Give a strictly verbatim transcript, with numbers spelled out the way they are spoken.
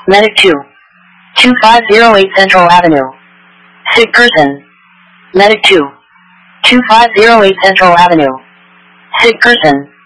Medic two. two five zero eight Central Avenue. Sick person. Medic two. two five zero eight Central Avenue. Sick person.